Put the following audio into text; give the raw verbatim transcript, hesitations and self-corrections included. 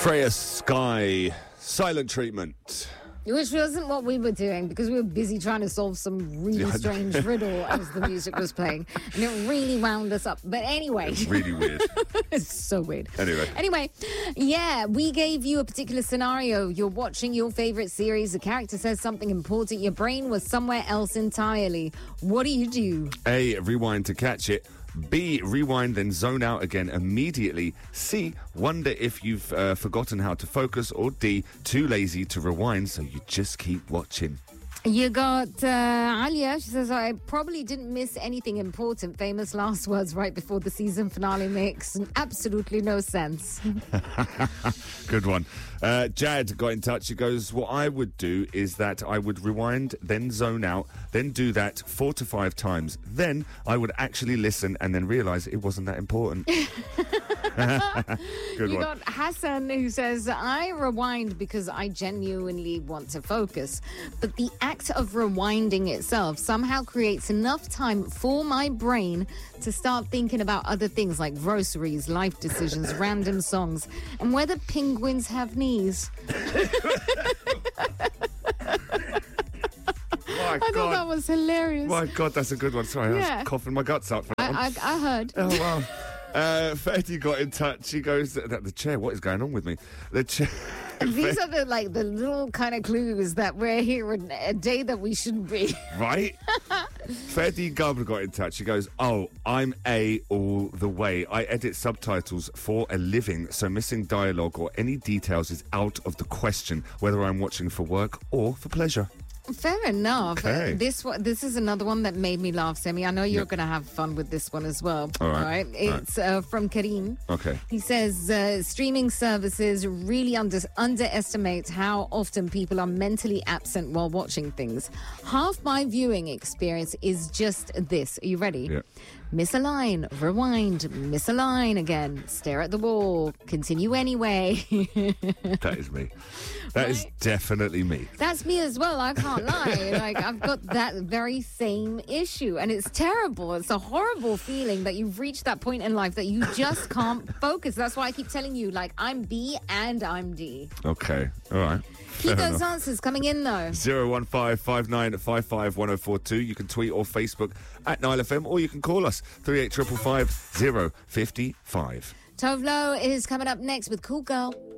Freya Sky, Silent Treatment. Which wasn't what we were doing because we were busy trying to solve some really Yeah. strange riddle as the music was playing. And it really wound us up. But anyway. It's really weird. It's so weird. Anyway. Anyway, yeah, we gave you a particular scenario. You're watching your favorite series. The character says something important. Your brain was somewhere else entirely. What do you do? A, rewind to catch it. B, rewind, then zone out again immediately. C, wonder if you've uh, forgotten how to focus. Or D, too lazy to rewind, so you just keep watching. You got uh, Alia. She says, I probably didn't miss anything important. Famous last words right before the season finale makes absolutely no sense. Good one. Uh, Jad got in touch. He goes, what I would do is that I would rewind, then zone out, then do that four to five times. Then I would actually listen and then realise it wasn't that important. Good You one. got Hassan who says, I rewind because I genuinely want to focus. But the act of rewinding itself somehow creates enough time for my brain to start thinking about other things like groceries, life decisions, random songs, and whether penguins have knees. My I thought God. that was hilarious. My God, that's a good one. Sorry, I Yeah. was coughing my guts out for that one. I, I, I heard. Oh, wow. Uh, Fetty got in touch. She goes, the, the chair, what is going on with me? The chair. These are the like the little kind of clues that we're here on a day that we shouldn't be. Right? Fetty Gubba got in touch. She goes, oh, I'm A all the way. I edit subtitles for a living, so missing dialogue or any details is out of the question, whether I'm watching for work or for pleasure. Fair enough. Okay. Uh, This one, this is another one that made me laugh, Semi. I know you're Yep. going to have fun with this one as well. All right. It's Uh, from Kareem. Okay. He says uh, streaming services really under- underestimate how often people are mentally absent while watching things. Half my viewing experience is just this. Are you ready? Yeah. Miss a line, rewind, miss a line again, stare at the wall, continue anyway. That is me. That is Right. definitely me. That's me as well. I can't lie. Like, I've got that very same issue, and it's terrible. It's a horrible feeling that you've reached that point in life that you just can't focus. That's why I keep telling you, like, I'm B and I'm D. Okay. All right. Keep Fair those enough. answers coming in, though. zero one five five nine five five one oh four two. You can tweet or Facebook at Nile F M, or you can call us three eight five five zero five five. Tove Lo is coming up next with Cool Girl.